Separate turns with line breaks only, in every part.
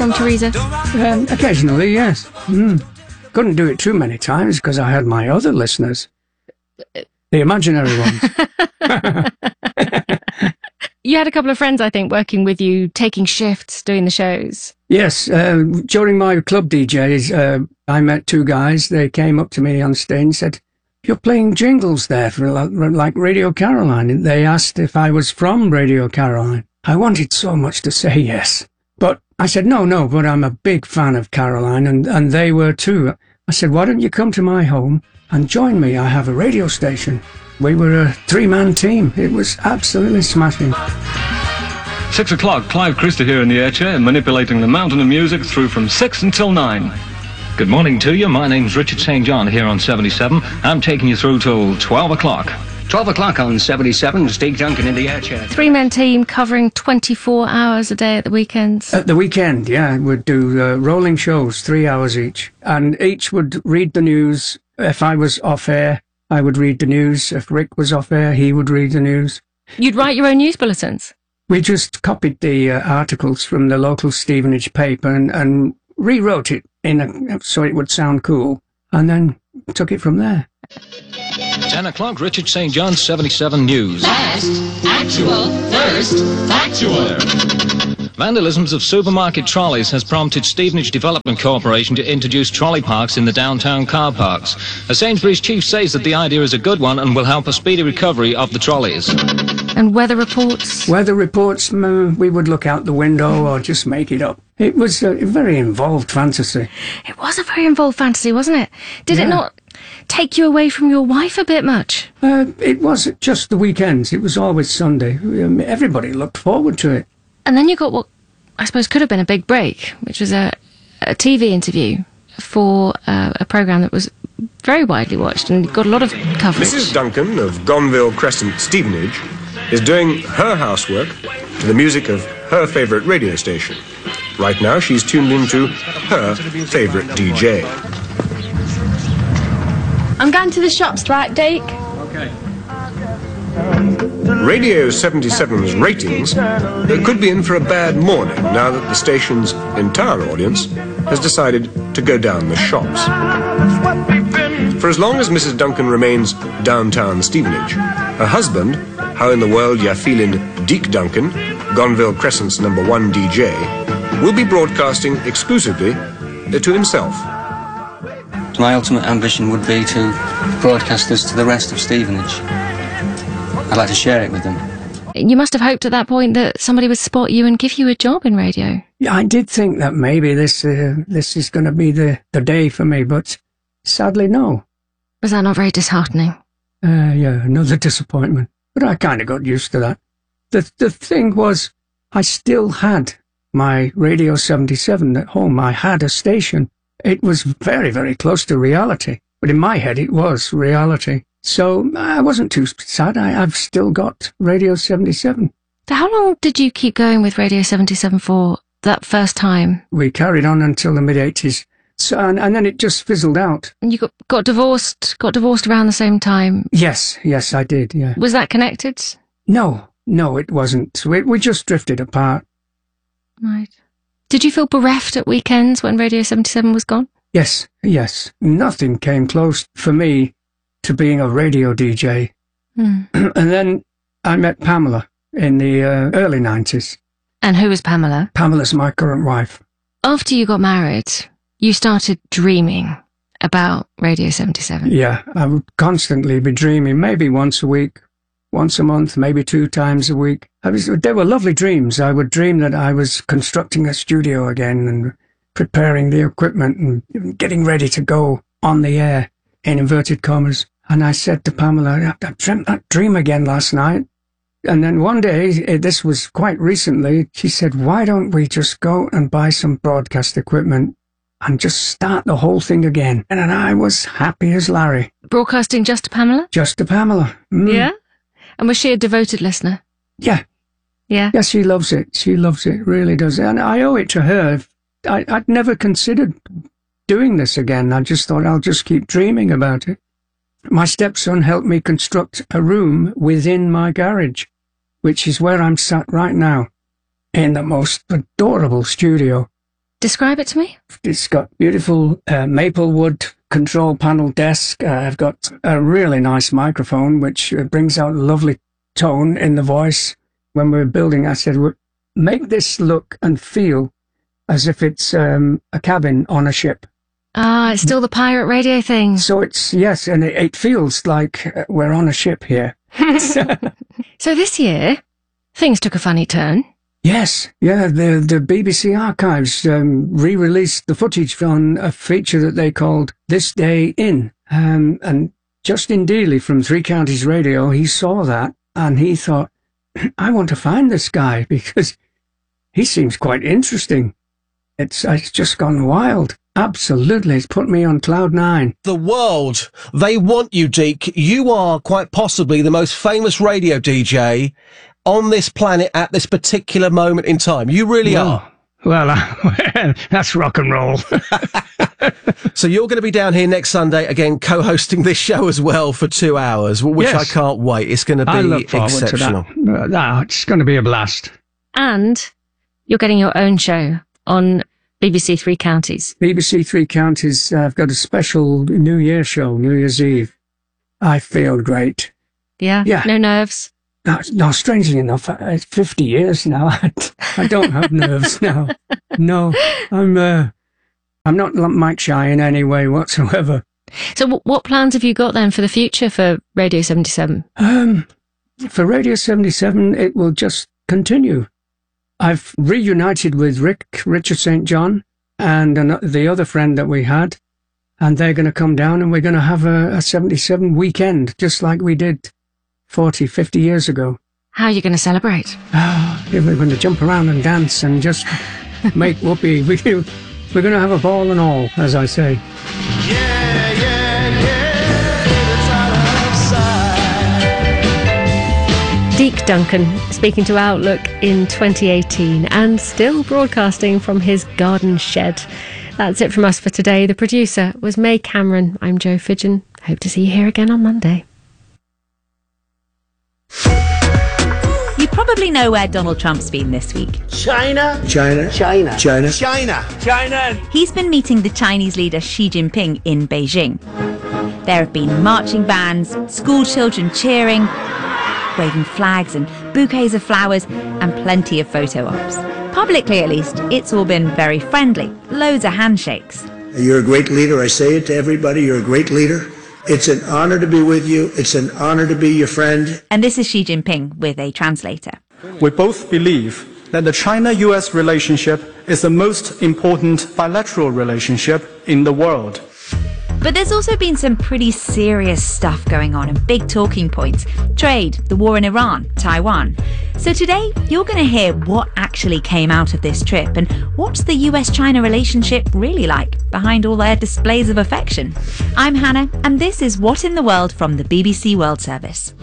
from Teresa?
Occasionally, yes. Couldn't do it too many times because I had my other listeners. The imaginary ones.
You had a couple of friends, I think, working with you, taking shifts, doing the shows.
Yes, during my club DJs, I met two guys. They came up to me on stage and said, "You're playing jingles there for like Radio Caroline." They asked if I was from Radio Caroline. I wanted so much to say yes, but I said, no, but I'm a big fan of Caroline, and they were too. I said, "Why don't you come to my home and join me? I have a radio station." We were a three-man team. It was absolutely smashing.
6 o'clock, Clive Christer here in the air chair, manipulating the mountain of music through from 6 until 9.
Good morning to you. My name's Richard St. John here on 77. I'm taking you through till 12 o'clock.
12 o'clock on 77, Steve Duncan in the air chair.
Three-man team covering 24 hours a day at the weekends.
At the weekend, yeah, we'd do rolling shows, 3 hours each. And each would read the news. If I was off air, I would read the news. If Rick was off air, he would read the news.
You'd write your own news bulletins?
We just copied the articles from the local Stevenage paper and rewrote it so it would sound cool, and then took it from there.
10 o'clock, Richard St. John, 77 News.
Fast, actual, first, factual.
Vandalisms of supermarket trolleys has prompted Stevenage Development Corporation to introduce trolley parks in the downtown car parks. A Sainsbury's chief says that the idea is a good one and will help a speedy recovery of the trolleys.
And weather reports?
Weather reports, we would look out the window or just make it up. It was a very involved fantasy.
It was a very involved fantasy, wasn't it? Did it not take you away from your wife a bit much?
It was just the weekends. It was always Sunday. Everybody looked forward to it.
And then you got what I suppose could have been a big break, which was a TV interview for a programme that was very widely watched and got a lot of coverage.
Mrs. Duncan of Gonville Crescent, Stevenage, is doing her housework to the music of her favourite radio station. Right now, she's tuned into her favourite DJ.
I'm going to the shops, right, Deke?
Okay. Radio 77's ratings could be in for a bad morning now that the station's entire audience has decided to go down the shops. For as long as Mrs. Duncan remains downtown Stevenage, her husband, how in the world ya feelin' Deke Duncan, Gonville Crescent's #1 DJ, will be broadcasting exclusively to himself.
My ultimate ambition would be to broadcast this to the rest of Stevenage. I'd like to share it with them.
You must have hoped at that point that somebody would spot you and give you a job in radio.
Yeah, I did think that maybe this is going to be the day for me, but sadly no.
Was that not very disheartening?
Yeah, another disappointment. But I kind of got used to that. The thing was, I still had my Radio 77 at home. I had a station. It was very, very close to reality. But in my head, it was reality. So I wasn't too sad. I've still got Radio 77.
So how long did you keep going with Radio 77 for that first time?
We carried on until the mid-80s. So, and then it just fizzled out.
And you got divorced around the same time?
Yes, I did, yeah.
Was that connected?
No, it wasn't. We just drifted apart.
Right. Did you feel bereft at weekends when Radio 77 was gone?
Yes. Nothing came close for me to being a radio DJ. And then I met Pamela in the early 90s.
And who was Pamela?
Pamela's my current wife.
After you got married, you started dreaming about Radio 77.
Yeah, I would constantly be dreaming, maybe once a week, once a month, maybe 2 times a week. They were lovely dreams. I would dream that I was constructing a studio again and preparing the equipment and getting ready to go on the air, in inverted commas. And I said to Pamela, I dreamt that dream again last night. And then one day, this was quite recently, she said, why don't we just go and buy some broadcast equipment and just start the whole thing again? And I was happy as Larry.
Broadcasting just to Pamela?
Just to Pamela.
Yeah? And was she a devoted listener?
Yeah.
Yeah?
Yeah, she loves it. She loves it, really does. And I owe it to her. I'd never considered doing this again. I just thought I'll just keep dreaming about it. My stepson helped me construct a room within my garage, which is where I'm sat right now, in the most adorable studio.
Describe it to me.
It's got beautiful maple wood control panel desk. I've got a really nice microphone, which brings out a lovely tone in the voice. When we were building, I said, make this look and feel as if it's a cabin on a ship.
Ah, it's still the pirate radio thing.
So it's, yes, and it feels like we're on a ship here.
So this year, things took a funny turn.
Yes, yeah, the BBC Archives re-released the footage on a feature that they called This Day In. And Justin Dealey from Three Counties Radio, he saw that and he thought, I want to find this guy because he seems quite interesting. It's just gone wild. Absolutely, it's put me on cloud nine.
The world, they want you, Deke. You are quite possibly the most famous radio DJ on this planet at this particular moment in time. You really are.
Well, that's rock and roll.
So you're going to be down here next Sunday, again, co-hosting this show as well for 2 hours, which
Yes.
I can't wait. It's going to be
I look forward
exceptional.
to that. It's going to be a blast.
And you're getting your own show on BBC Three Counties.
BBC Three Counties, I've got a special New Year show, New Year's Eve. I feel great.
Yeah?
Yeah.
No nerves?
No, strangely enough, it's 50 years now. I don't have nerves now. No, I'm not Mike Shy in any way whatsoever.
So what plans have you got then for the future for Radio 77?
For Radio 77, it will just continue. I've reunited with Richard St. John, and the other friend that we had, and they're going to come down and we're going to have a 77 weekend, just like we did 40, 50 years ago.
How are you going to celebrate?
We're going to jump around and dance and just make whoopee. We're going to have a ball and all, as I say.
Deke Duncan speaking to Outlook in 2018 and still broadcasting from his garden shed. That's it from us for today. The producer was May Cameron. I'm Jo Fidgen. Hope to see you here again on Monday.
You probably know where Donald Trump's been this week.
China.
He's been meeting the Chinese leader Xi Jinping in Beijing. There have been marching bands, school children cheering, waving flags and bouquets of flowers, and plenty of photo ops. Publicly, at least, it's all been very friendly. Loads of handshakes.
You're a great leader. I say it to everybody. You're a great leader. It's an honor to be with you. It's an honor to be your friend.
And this is Xi Jinping with a translator.
We both believe that the China-US relationship is the most important bilateral relationship in the world.
But there's also been some pretty serious stuff going on and big talking points. Trade, the war in Iran, Taiwan. So today, you're going to hear what actually came out of this trip and what's the US-China relationship really like behind all their displays of affection. I'm Hannah, and this is What in the World from the BBC World Service.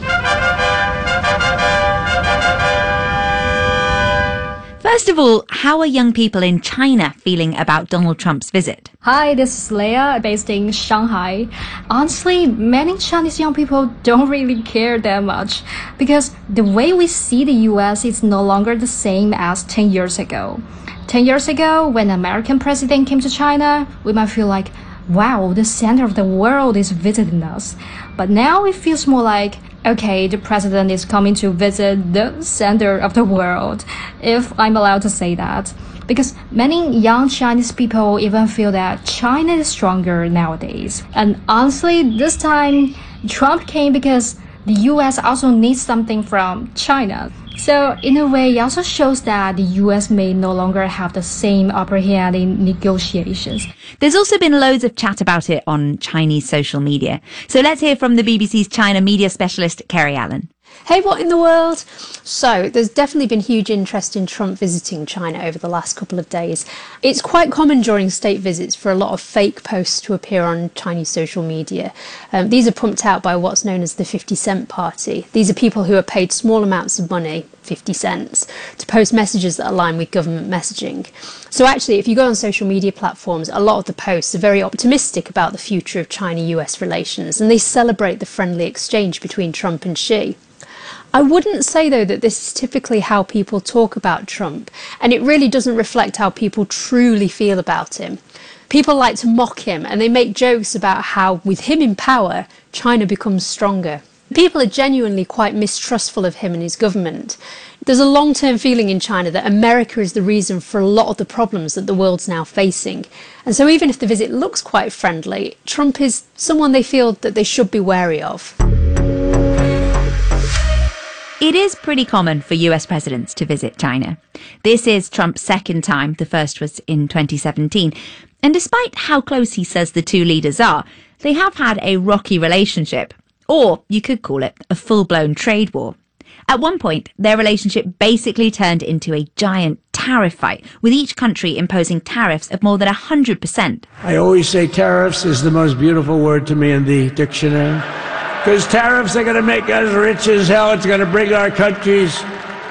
First of all, how are young people in China feeling about Donald Trump's visit?
Hi, this is Leia, based in Shanghai. Honestly, many Chinese young people don't really care that much because the way we see the US is no longer the same as 10 years ago. 10 years ago, when an American president came to China, we might feel like, wow, the center of the world is visiting us. But now it feels more like, okay, the president is coming to visit the center of the world, if I'm allowed to say that. Because many young Chinese people even feel that China is stronger nowadays. And honestly, this time, Trump came because the US also needs something from China. So in a way, it also shows that the US may no longer have the same upper hand in negotiations.
There's also been loads of chat about it on Chinese social media. So let's hear from the BBC's China media specialist, Kerry Allen.
Hey, what in the world? So, there's definitely been huge interest in Trump visiting China over the last couple of days. It's quite common during state visits for a lot of fake posts to appear on Chinese social media. These are pumped out by what's known as the 50 Cent Party. These are people who are paid small amounts of money, 50 cents, to post messages that align with government messaging. So actually, if you go on social media platforms, a lot of the posts are very optimistic about the future of China-US relations, and they celebrate the friendly exchange between Trump and Xi. I wouldn't say, though, that this is typically how people talk about Trump, and it really doesn't reflect how people truly feel about him. People like to mock him, and they make jokes about how, with him in power, China becomes stronger. People are genuinely quite mistrustful of him and his government. There's a long-term feeling in China that America is the reason for a lot of the problems that the world's now facing. And so even if the visit looks quite friendly, Trump is someone they feel that they should be wary of.
It is pretty common for US presidents to visit China. This is Trump's second time. The first was in 2017. And despite how close he says the two leaders are, they have had a rocky relationship. Or you could call it a full-blown trade war. At one point, their relationship basically turned into a giant tariff fight, with each country imposing tariffs of more than 100%.
I always say tariffs is the most beautiful word to me in the dictionary. Because tariffs are going to make us rich as hell. It's going to bring our country's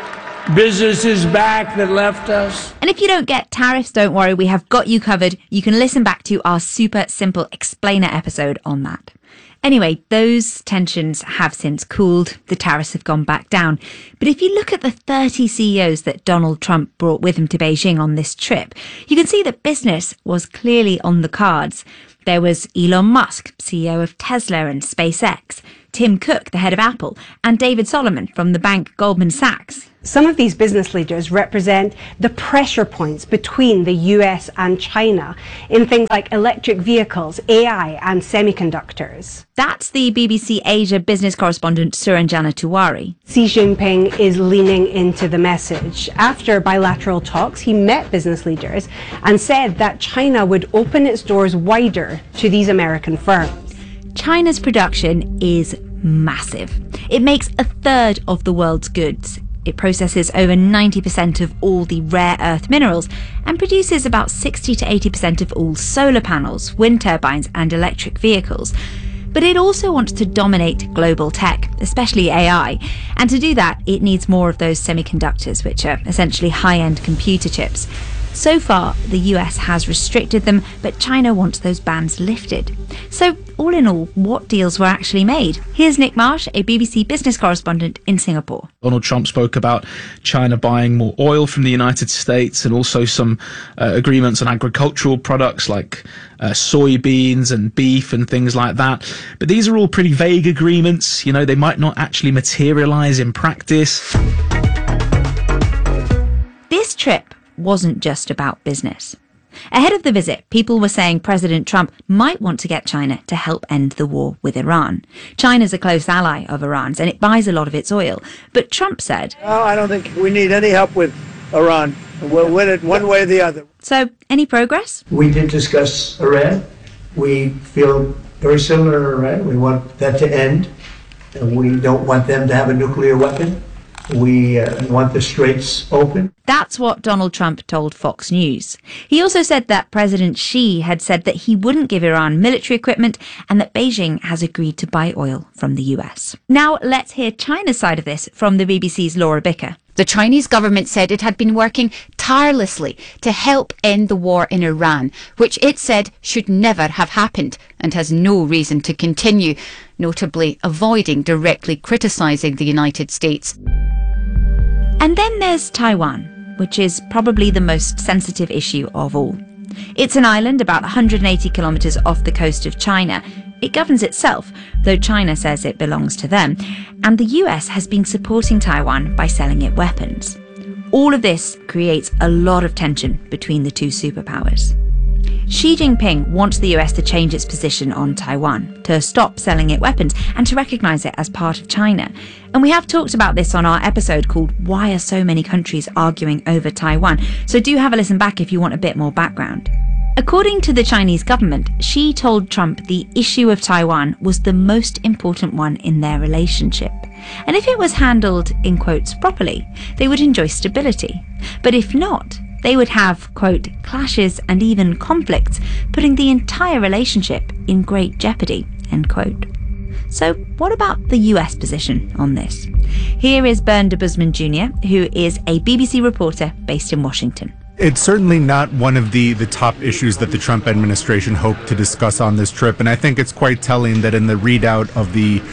businesses back that left us.
And if you don't get tariffs, don't worry, we have got you covered. You can listen back to our super simple explainer episode on that. Anyway, those tensions have since cooled. The tariffs have gone back down. But if you look at the 30 CEOs that Donald Trump brought with him to Beijing on this trip, you can see that business was clearly on the cards. There was Elon Musk, CEO of Tesla and SpaceX, Tim Cook, the head of Apple, and David Solomon from the bank Goldman Sachs.
Some of these business leaders represent the pressure points between the US and China in things like electric vehicles, AI, and semiconductors.
That's the BBC Asia business correspondent Suranjana Tiwari.
Xi Jinping is leaning into the message. After bilateral talks, he met business leaders and said that China would open its doors wider to these American firms.
China's production is massive. It makes a third of the world's goods. It processes over 90% of all the rare earth minerals and produces about 60 to 80% of all solar panels, wind turbines and electric vehicles. But it also wants to dominate global tech, especially AI. And to do that, it needs more of those semiconductors, which are essentially high-end computer chips. So far, the US has restricted them, but China wants those bans lifted. So, all in all, what deals were actually made? Here's Nick Marsh, a BBC business correspondent in Singapore.
Donald Trump spoke about China buying more oil from the United States and also some agreements on agricultural products like soybeans and beef and things like that. But these are all pretty vague agreements. You know, they might not actually materialize in practice.
This trip wasn't just about business. Ahead of the visit, people were saying President Trump might want to get China to help end the war with Iran. China's a close ally of Iran's and it buys a lot of its oil. But Trump said,
"No, I don't think we need any help with Iran. We'll win it one way or the other."
So, any progress?
We did discuss Iran. We feel very similar to Iran. We want that to end. We don't want them to have a nuclear weapon. We want the straits open.
That's what Donald Trump told Fox News. He also said that President Xi had said that he wouldn't give Iran military equipment and that Beijing has agreed to buy oil from the US. Now let's hear China's side of this from the BBC's Laura Bicker.
The Chinese government said it had been working tirelessly to help end the war in Iran, which it said should never have happened and has no reason to continue, notably avoiding directly criticising the United States.
And then there's Taiwan, which is probably the most sensitive issue of all. It's an island about 180 kilometres off the coast of China. It governs itself, though China says it belongs to them, and the US has been supporting Taiwan by selling it weapons. All of this creates a lot of tension between the two superpowers. Xi Jinping wants the US to change its position on Taiwan, to stop selling it weapons and to recognise it as part of China. And we have talked about this on our episode called Why Are So Many Countries Arguing Over Taiwan? So do have a listen back if you want a bit more background. According to the Chinese government, Xi told Trump the issue of Taiwan was the most important one in their relationship. And if it was handled, in quotes, properly, they would enjoy stability. But if not, they would have, quote, clashes and even conflicts, putting the entire relationship in great jeopardy, end quote. So what about the US position on this? Here is Bern de Busman Jr., who is a BBC reporter based in Washington.
It's certainly not one of the top issues that the Trump administration hoped to discuss on this trip, and I think it's quite telling that in the readout of the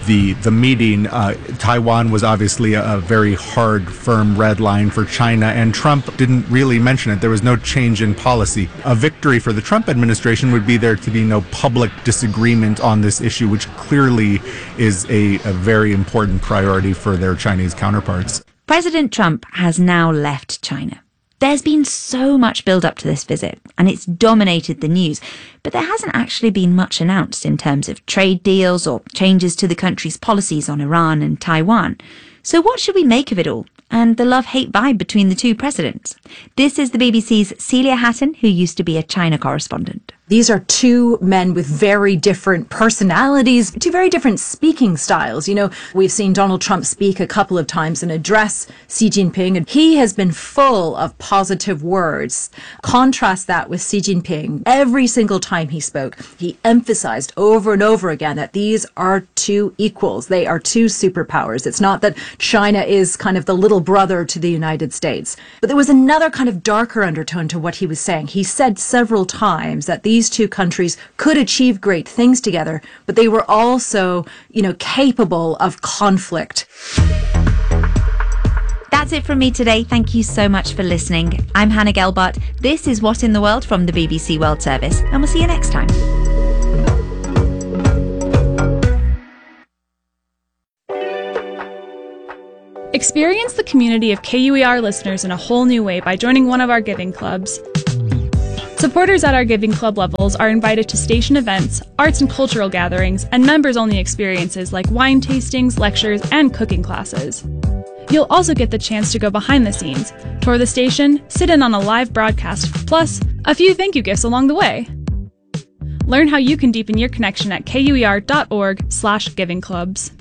the meeting. Taiwan was obviously a very hard, firm red line for China, and Trump didn't really mention it. There was no change in policy. A victory for the Trump administration would be there to be no public disagreement on this issue, which clearly is a very important priority for their Chinese counterparts.
President Trump has now left China. There's been so much build-up to this visit, and it's dominated the news, but there hasn't actually been much announced in terms of trade deals or changes to the country's policies on Iran and Taiwan. So what should we make of it all, and the love-hate vibe between the two presidents? This is the BBC's Celia Hatton, who used to be a China correspondent.
These are two men with very different personalities, two very different speaking styles. You know, we've seen Donald Trump speak a couple of times and address Xi Jinping, and he has been full of positive words. Contrast that with Xi Jinping. Every single time he spoke, he emphasized over and over again that these are two equals. They are two superpowers. It's not that China is kind of the little brother to the United States. But there was another kind of darker undertone to what he was saying. He said several times that these two countries could achieve great things together, but they were also, capable of conflict.
That's it from me today. Thank you so much for listening. I'm Hannah Gelbart. This is What in the World from the BBC World Service, and we'll see you next time.
Experience the community of KUER listeners in a whole new way by joining one of our giving clubs. Supporters at our Giving Club levels are invited to station events, arts and cultural gatherings, and members-only experiences like wine tastings, lectures, and cooking classes. You'll also get the chance to go behind the scenes, tour the station, sit in on a live broadcast, plus a few thank you gifts along the way. Learn how you can deepen your connection at kuer.org/givingclubs.